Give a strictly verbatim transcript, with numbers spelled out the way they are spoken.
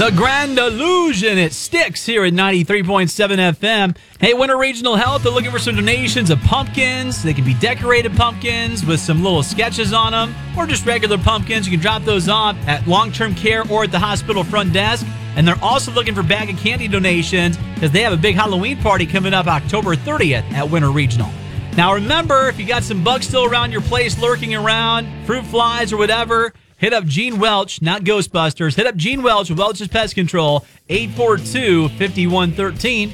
The Grand Illusion, it sticks here at ninety-three point seven F M. Hey, Winter Regional Health, they're looking for some donations of pumpkins. They can be decorated pumpkins with some little sketches on them, or just regular pumpkins. You can drop those off at long-term care or at the hospital front desk. And they're also looking for bag of candy donations because they have a big Halloween party coming up October thirtieth at Winter Regional. Now remember, if you got some bugs still around your place lurking around, fruit flies or whatever, hit up Gene Welch, not Ghostbusters. Hit up Gene Welch with Welch's Pest Control, eight four two, five one one three.